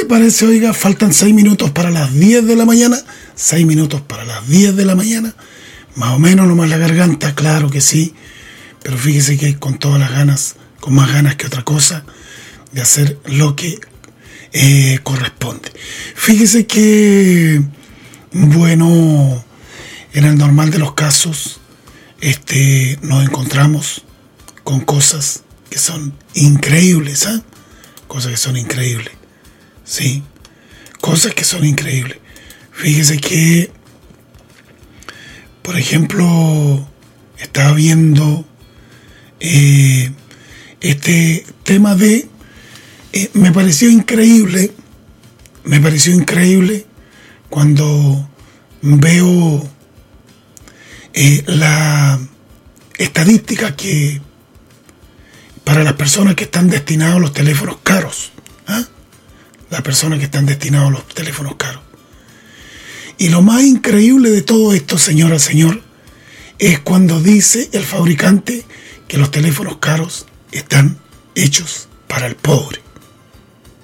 le parece? Oiga, faltan 6 minutos para las 10 de la mañana. 6 minutos para las 10 de la mañana. Más o menos, nomás la garganta, claro que sí. Pero fíjese que con todas las ganas, con más ganas que otra cosa, de hacer lo que corresponde. Fíjese que, bueno, en el normal de los casos, nos encontramos con cosas que son increíbles, ¿ah? Cosas que son increíbles, sí, cosas que son increíbles. Fíjese que, por ejemplo, estaba viendo este tema de, me pareció increíble cuando veo la estadística que para las personas que están destinados a los teléfonos caros, ¿ah? Las personas que están destinados a los teléfonos caros. Y lo más increíble de todo esto, señora, señor, es cuando dice el fabricante que los teléfonos caros están hechos para el pobre.